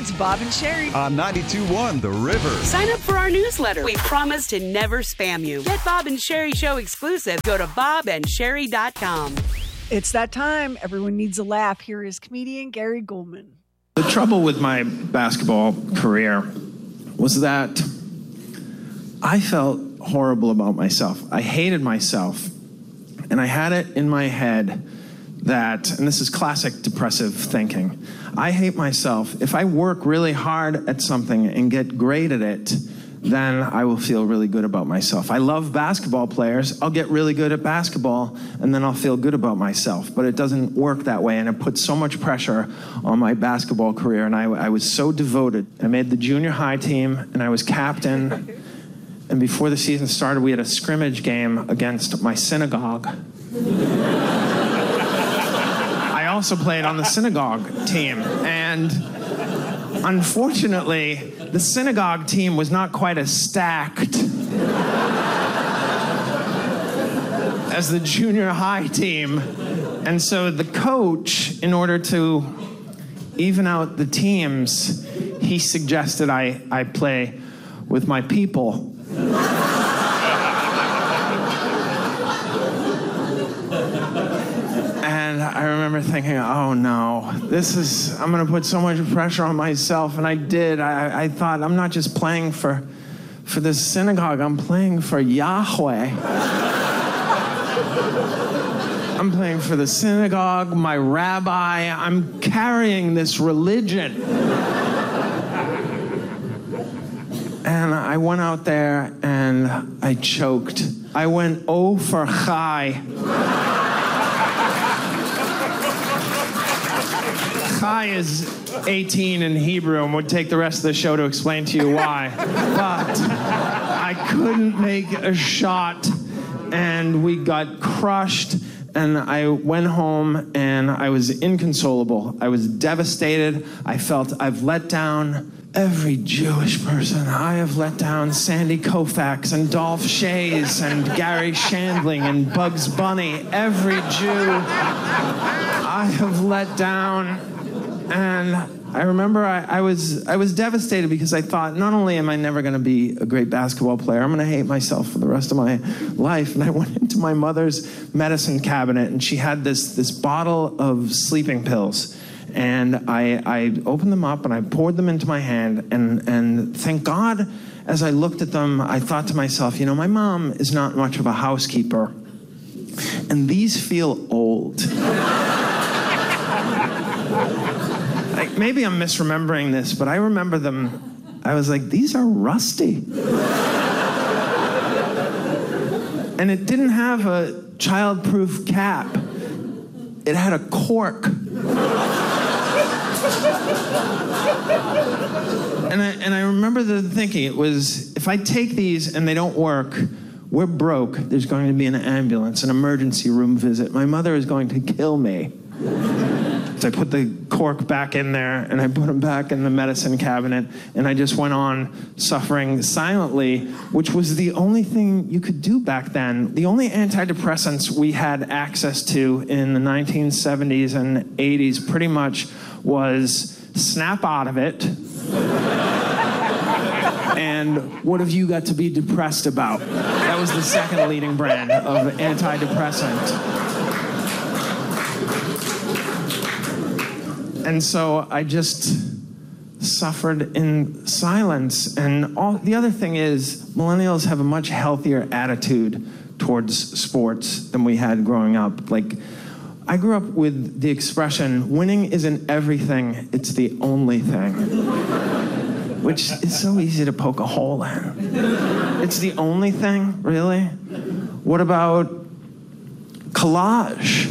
it's Bob and Sherry on 92.1 The River. Sign up for our newsletter. We promise to never spam you. Get Bob and Sherry Show exclusive. Go to bobandsherry.com. It's that time. Everyone needs a laugh. Here is comedian Gary Goldman. The trouble with my basketball career was that I felt horrible about myself. I hated myself. And I had it in my head that, and this is classic depressive thinking, I hate myself. If I work really hard at something and get great at it, then I will feel really good about myself. I love basketball players. I'll get really good at basketball, and then I'll feel good about myself. But it doesn't work that way, and it puts so much pressure on my basketball career, and I was so devoted. I made the junior high team, and I was captain. And before the season started, we had a scrimmage game against my synagogue. I also played on the synagogue team. And unfortunately, the synagogue team was not quite as stacked as the junior high team. And so the coach, in order to even out the teams, he suggested I play with my people. And I remember thinking, oh no, I'm going to put so much pressure on myself. And I did. I thought, I'm not just playing for this synagogue, I'm playing for Yahweh. I'm playing for the synagogue, my rabbi. I'm carrying this religion. And I went out there and I choked. I went 0 for Chai. Chai is 18 in Hebrew and would take the rest of the show to explain to you why. But I couldn't make a shot and we got crushed. And I went home and I was inconsolable. I was devastated. I felt I've let down every Jewish person. I have let down Sandy Koufax and Dolph Shays and Gary Shandling and Bugs Bunny. Every Jew I have let down. And I remember I was devastated because I thought, not only am I never going to be a great basketball player, I'm going to hate myself for the rest of my life. And I went into my mother's medicine cabinet, and she had this bottle of sleeping pills. And I opened them up, and I poured them into my hand. And thank God, as I looked at them, I thought to myself, my mom is not much of a housekeeper. And these feel old. Maybe I'm misremembering this, but I remember them. I was like, these are rusty. And it didn't have a child-proof cap. It had a cork. And I remember the thinking, it was, if I take these and they don't work, we're broke. There's going to be an ambulance, an emergency room visit. My mother is going to kill me. So I put the cork back in there, and I put them back in the medicine cabinet, and I just went on suffering silently, which was the only thing you could do back then. The only antidepressants we had access to in the 1970s and 80s pretty much was Snap Out of It and What Have You Got to Be Depressed About? That was the second leading brand of antidepressant. And so I just suffered in silence. And the other thing is, millennials have a much healthier attitude towards sports than we had growing up. Like, I grew up with the expression, winning isn't everything, it's the only thing. Which is so easy to poke a hole in. It's the only thing, really? What about collage?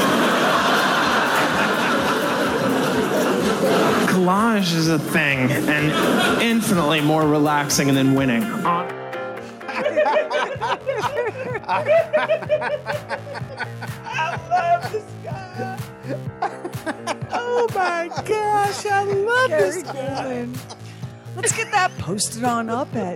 Collage is a thing, and infinitely more relaxing than winning. I love this guy. Oh my gosh, I love this guy. Let's get that posted on up at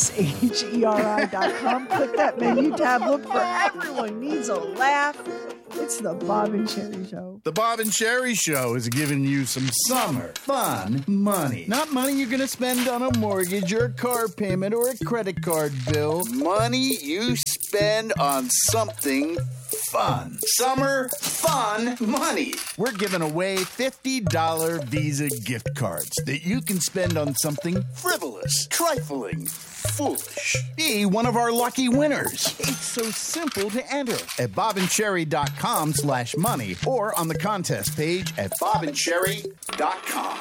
BOBANDSHERI.com. Click that menu tab. Look for Everyone Needs a Laugh. It's the Bob and Sherry Show. The Bob and Sherry Show is giving you some summer fun money. Not money you're going to spend on a mortgage or a car payment or a credit card bill. Money you spend on something fun. Summer fun money. We're giving away $50 Visa gift cards that you can spend on something frivolous, trifling, foolish. Be one of our lucky winners. It's so simple to enter at bobandcherry.com/money or on the contest page at bobandcherry.com.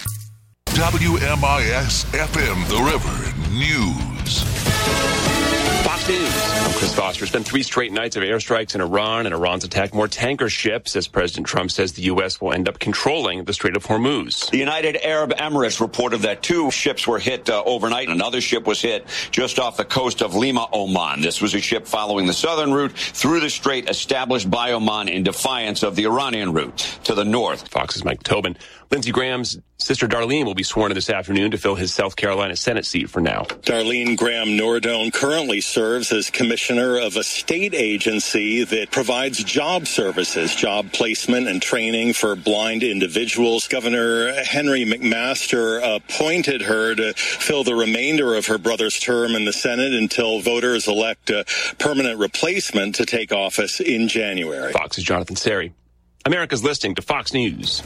WMIS FM The River News. Fox News. I'm Chris Foster. It's been 3 straight nights of airstrikes in Iran, and Iran's attacked more tanker ships as President Trump says the U.S. will end up controlling the Strait of Hormuz. The United Arab Emirates reported that 2 ships were hit overnight. Another ship was hit just off the coast of Lima, Oman. This was a ship following the southern route through the strait established by Oman in defiance of the Iranian route to the north. Fox's Mike Tobin. Lindsey Graham's sister Darlene will be sworn in this afternoon to fill his South Carolina Senate seat for now. Darlene Graham Nordone currently serves as commissioner of a state agency that provides job services, job placement and training for blind individuals. Governor Henry McMaster appointed her to fill the remainder of her brother's term in the Senate until voters elect a permanent replacement to take office in January. Fox's Jonathan Seri. America's listening to Fox News.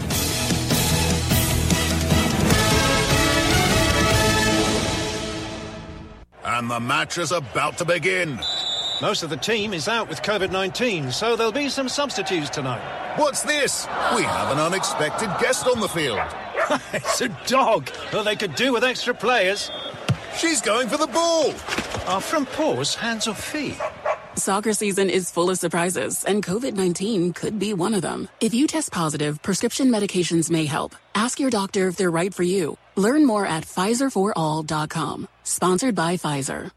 And the match is about to begin. Most of the team is out with COVID-19, so there'll be some substitutes tonight. What's this? We have an unexpected guest on the field. It's a dog. Well, they could do with extra players. She's going for the ball. Are front paws hands or feet? Soccer season is full of surprises, and COVID-19 could be one of them. If you test positive, prescription medications may help. Ask your doctor if they're right for you. Learn more at PfizerForAll.com. Sponsored by Pfizer.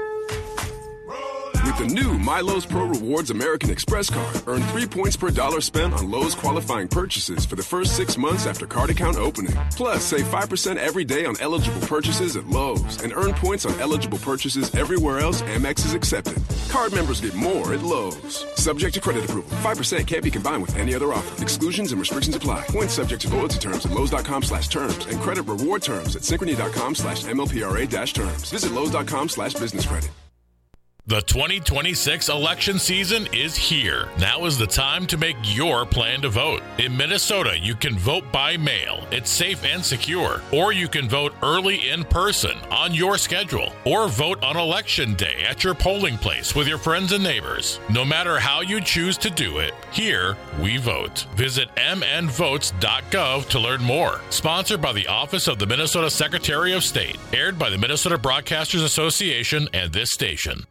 With the new MyLowe's Pro Rewards American Express card, earn 3 points per dollar spent on Lowe's qualifying purchases for the first 6 months after card account opening. Plus, save 5% every day on eligible purchases at Lowe's and earn points on eligible purchases everywhere else Amex is accepted. Card members get more at Lowe's. Subject to credit approval. 5% can't be combined with any other offer. Exclusions and restrictions apply. Points subject to loyalty terms at Lowe's.com/terms and credit reward terms at Synchrony.com/MLPRA-terms. Visit Lowe's.com/business credit. The 2026 election season is here. Now is the time to make your plan to vote. In Minnesota, you can vote by mail. It's safe and secure. Or you can vote early in person on your schedule. Or vote on Election Day at your polling place with your friends and neighbors. No matter how you choose to do it, here we vote. Visit mnvotes.gov to learn more. Sponsored by the Office of the Minnesota Secretary of State. Aired by the Minnesota Broadcasters Association and this station.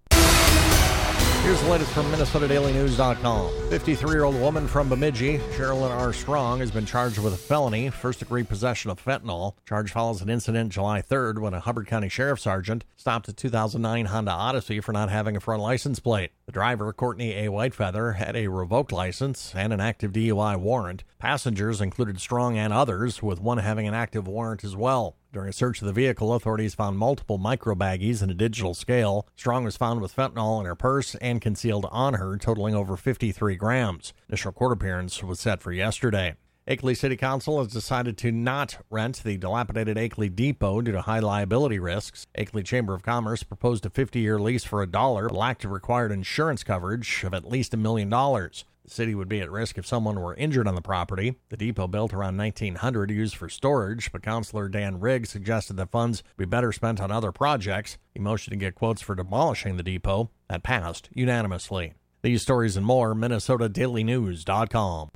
Here's the latest from MinnesotaDailyNews.com. 53-year-old woman from Bemidji, Sherilyn R. Strong, has been charged with a felony, first-degree possession of fentanyl. Charge follows an incident July 3rd when a Hubbard County Sheriff's Sergeant stopped a 2009 Honda Odyssey for not having a front license plate. The driver, Courtney A. Whitefeather, had a revoked license and an active DUI warrant. Passengers included Strong and others, with one having an active warrant as well. During a search of the vehicle, authorities found multiple micro-baggies and a digital scale. Strong was found with fentanyl in her purse and concealed on her, totaling over 53 grams. Initial court appearance was set for yesterday. Akeley City Council has decided to not rent the dilapidated Akeley Depot due to high liability risks. Akeley Chamber of Commerce proposed a 50-year lease for $1, but lacked required insurance coverage of at least $1 million. The city would be at risk if someone were injured on the property. The depot, built around 1900, used for storage, but Councilor Dan Rigg suggested that funds be better spent on other projects. He motioned to get quotes for demolishing the depot. That passed unanimously. These stories and more, MinnesotaDailyNews.com.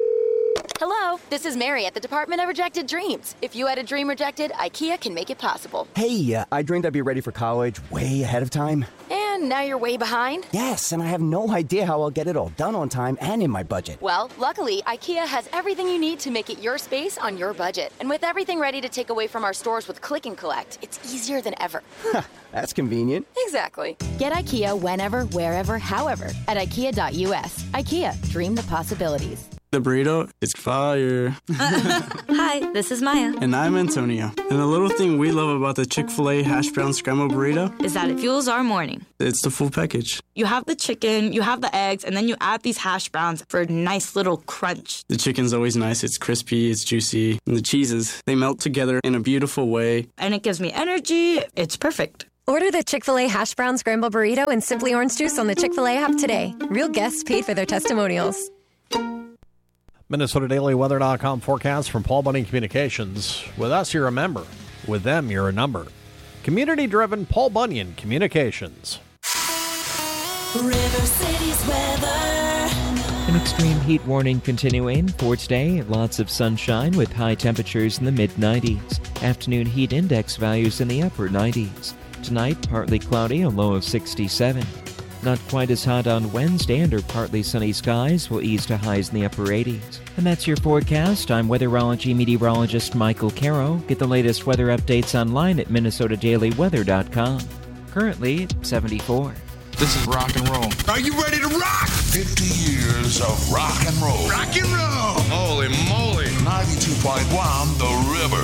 Hello, this is Mary at the Department of Rejected Dreams. If you had a dream rejected, IKEA can make it possible. Hey, I dreamed I'd be ready for college way ahead of time. And now you're way behind? Yes, and I have no idea how I'll get it all done on time and in my budget. Well, luckily, IKEA has everything you need to make it your space on your budget. And with everything ready to take away from our stores with Click and Collect, it's easier than ever. That's convenient. Exactly. Get IKEA whenever, wherever, however at IKEA.us. IKEA, dream the possibilities. The burrito is fire. Hi, this is Maya. And I'm Antonio. And the little thing we love about the Chick-fil-A hash brown scrambled burrito is that it fuels our morning. It's the full package. You have the chicken, you have the eggs, and then you add these hash browns for a nice little crunch. The chicken's always nice. It's crispy, it's juicy. And the cheeses, they melt together in a beautiful way. And it gives me energy. It's perfect. Order the Chick-fil-A hash brown scrambled burrito and Simply Orange Juice on the Chick-fil-A app today. Real guests paid for their testimonials. MinnesotaDailyWeather.com forecast from Paul Bunyan Communications. With us, you're a member. With them, you're a number. Community-driven Paul Bunyan Communications. River City's weather. An extreme heat warning continuing for today. Lots of sunshine with high temperatures in the mid-90s. Afternoon heat index values in the upper 90s. Tonight, partly cloudy, a low of 67. Not quite as hot on Wednesday, under partly sunny skies will ease to highs in the upper 80s. And that's your forecast. I'm weatherology meteorologist Michael Caro. Get the latest weather updates online at MinnesotaDailyWeather.com. Currently, 74. This is rock and roll. Are you ready to rock? 50 years of rock and roll. Rock and roll! Holy moly! 92.1 The River.